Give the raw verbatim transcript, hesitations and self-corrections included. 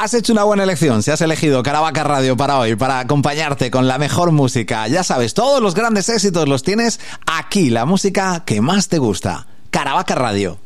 Has hecho una buena elección si has elegido Caravaca Radio para hoy, para acompañarte con la mejor música. Ya sabes, todos los grandes éxitos los tienes aquí, la música que más te gusta. Caravaca Radio.